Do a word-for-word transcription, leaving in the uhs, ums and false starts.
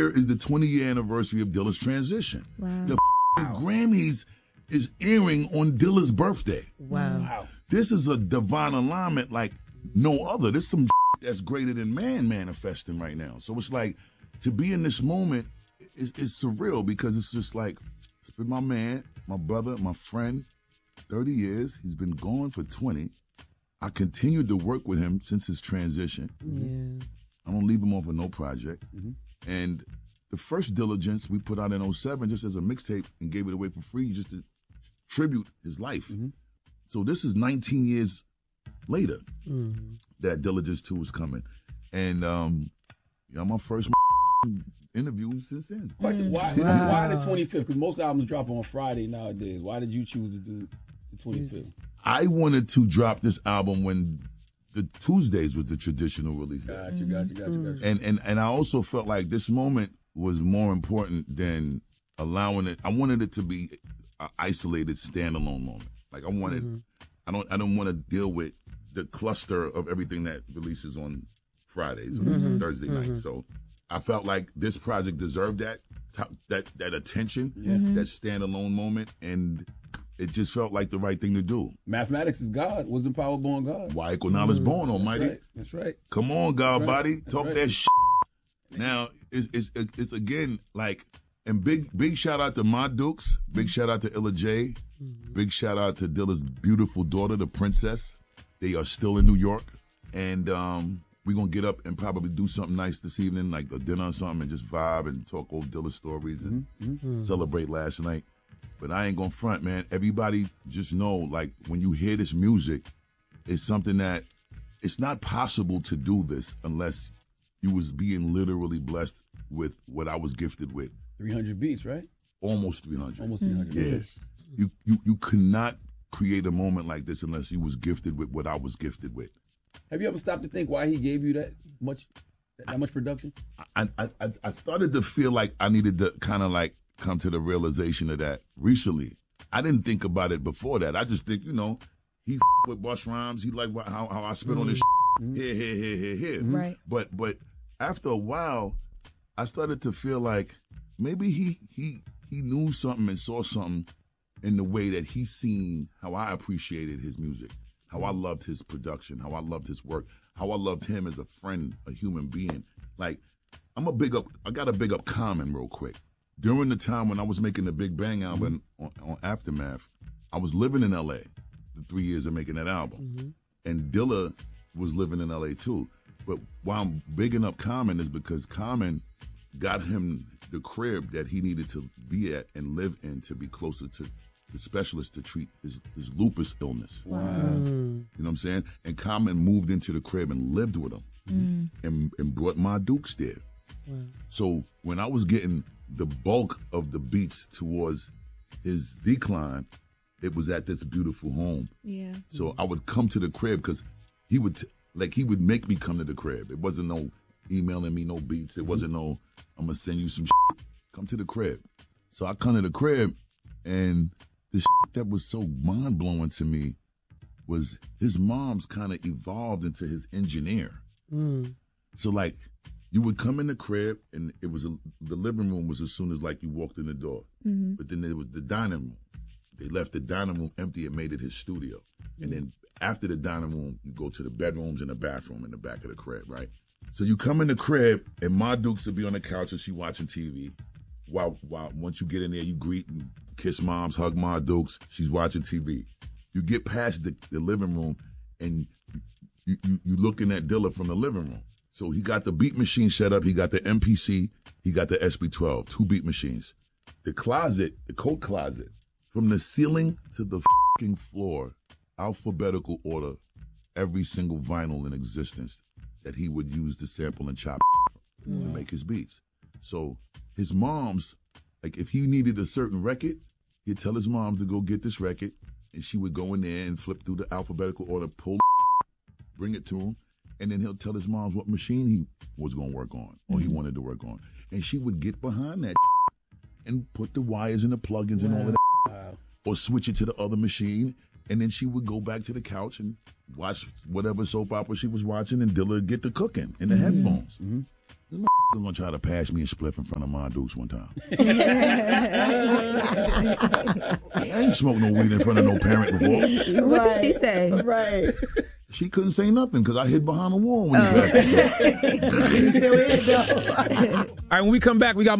year is the twenty-year anniversary of Dilla's transition. Wow. The wow. Grammys is airing on Dilla's birthday. Wow. wow. This is a divine alignment like no other. This is some that's greater than man manifesting right now. So it's like, to be in this moment is, is surreal because it's just like, it's been my man, my brother, my friend, thirty years. He's been gone for twenty. I continued to work with him since his transition. Yeah. I don't leave him off of no project. Mm-hmm. And the first Diligence we put out in oh seven just as a mixtape and gave it away for free just to tribute his life. Mm-hmm. So this is nineteen years later mm-hmm. that Diligence two is coming. And, um, you know, my first interview since then. Question, why, wow. why the twenty-fifth? Because most albums drop on Friday nowadays. Why did you choose to do the twenty-fifth? I wanted to drop this album when the Tuesdays was the traditional release. Got you, got you, got you, got you. And, and, and I also felt like this moment was more important than allowing it. I wanted it to be an isolated, standalone moment. Like I wanted, mm-hmm. I don't, I don't want to deal with the cluster of everything that releases on Fridays or mm-hmm. Thursday mm-hmm. nights. So I felt like this project deserved that, that, that attention, mm-hmm. that standalone moment, and it just felt like the right thing to do. Mathematics is God. Wisdom, power, born God. Why equal knowledge mm-hmm. born, Almighty. That's right. That's right. Come on, God right. body, talk right. that shit. Now it's, it's it's again like, and big big shout out to my Dukes, big shout out to Illa J, mm-hmm. big shout out to Dilla's beautiful daughter, the Princess. They are still in New York, and um, we're gonna get up and probably do something nice this evening, like a dinner or something, and just vibe and talk old Dilla stories and mm-hmm. celebrate last night. But I ain't gonna front, man. Everybody just know, like, when you hear this music, it's something that it's not possible to do this unless you was being literally blessed with what I was gifted with. three hundred beats, right? Almost three hundred. Almost three hundred. Yeah. You, you, you could not create a moment like this unless you was gifted with what I was gifted with. Have you ever stopped to think why he gave you that much, that much production? I, I, I, I started to feel like I needed to kind of like come to the realization of that recently. I didn't think about it before that. I just think, you know, he with Busta Rhymes. He like how, how I spit mm-hmm. on this mm-hmm. here, here, here, here, here. Right. But but after a while, I started to feel like maybe he he he knew something and saw something in the way that he seen how I appreciated his music, how I loved his production, how I loved his work, how I loved him as a friend, a human being. Like, I'm a big up, I got to big up Common real quick. During the time when I was making the Big Bang album mm-hmm. on, on Aftermath, I was living in L A the three years of making that album. Mm-hmm. And Dilla was living in L A too. But why I'm bigging up Common is because Common got him the crib that he needed to be at and live in to be closer to the specialist to treat his, his lupus illness. Wow. Mm. You know what I'm saying? And Common moved into the crib and lived with him Mm. and, and brought my Dukes there. Wow. So when I was getting the bulk of the beats towards his decline, it was at this beautiful home. Yeah. So I would come to the crib because he would, t- like, he would make me come to the crib. It wasn't no emailing me no beats. It mm-hmm. wasn't no, I'm going to send you some shit. Come to the crib. So I come to the crib, and the shit that was so mind-blowing to me was his mom's kind of evolved into his engineer. Mm. So, like, you would come in the crib, and it was a, the living room was as soon as, like, you walked in the door. Mm-hmm. But then there was the dining room. They left the dining room empty and made it his studio. Mm-hmm. And then after the dining room, you go to the bedrooms and the bathroom in the back of the crib, right? So you come in the crib, and my Dukes will be on the couch and she watching T V. While, while once you get in there, you greet and kiss moms, hug my Dukes. She's watching T V. You get past the, the living room, and you, you you looking at Dilla from the living room. So he got the beat machine set up. He got the M P C. He got the S B twelve, two beat machines. The closet, the coat closet, from the ceiling to the fucking floor, alphabetical order, every single vinyl in existence that he would use to sample and chop mm. to make his beats. So his moms, like, if he needed a certain record, he'd tell his moms to go get this record, and she would go in there and flip through the alphabetical order, pull, bring it to him, and then he'll tell his moms what machine he was going to work on or he wanted to work on. And she would get behind that and put the wires and the plugins wow. and all of that, wow. or switch it to the other machine, and then she would go back to the couch and watch whatever soap opera she was watching, and Dilla would get the cooking in the mm-hmm. headphones. Mm-hmm. This was gonna try to pass me a spliff in front of my dukes one time. I ain't smoked no weed in front of no parent before. What did she say? Right. She couldn't say nothing because I hid behind the wall when he passed the stuff. She still is, though. All right, when we come back, we got